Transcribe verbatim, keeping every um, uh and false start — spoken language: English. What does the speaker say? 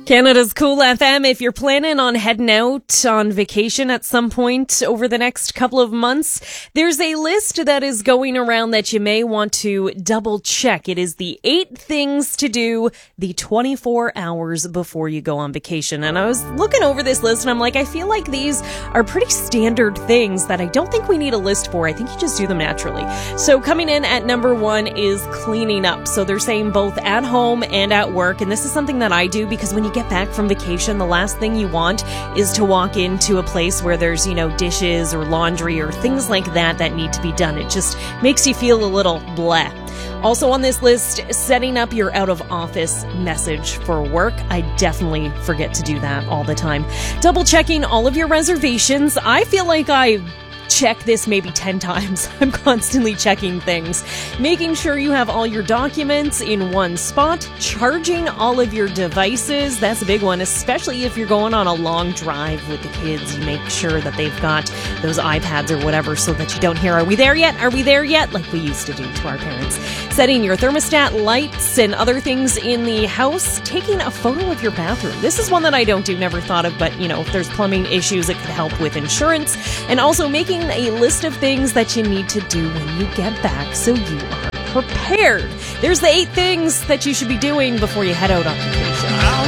Canada's Cool F M. If you're planning on heading out on vacation at some point over the next couple of months, there's a list that is going around that you may want to double check. It is the eight things to do the twenty-four hours before you go on vacation. And I was looking over this list and I'm like, I feel like these are pretty standard things that I don't think we need a list for. I think you just do them naturally. So coming in at number one is cleaning up. So they're saying both at home and at work. And this is something that I do because when you get back from vacation, the last thing you want is to walk into a place where there's, you know, dishes or laundry or things like that that need to be done. It just makes you feel a little bleh. Also on this list, setting up your out-of-office message for work. I definitely forget to do that all the time. Double checking all of your reservations. I feel like I check this maybe ten times. I'm constantly checking things. Making sure you have all your documents in one spot. Charging all of your devices. That's a big one, especially if you're going on a long drive with the kids. You make sure that they've got those iPads or whatever so that you don't hear, are we there yet? Are we there yet? Like we used to do to our parents. Setting your thermostat, lights, and other things in the house. Taking a photo of your bathroom. This is one that I don't do, never thought of, but you know, if there's plumbing issues, it could help with insurance. And also making a list of things that you need to do when you get back so you are prepared. There's the eight things that you should be doing before you head out on vacation.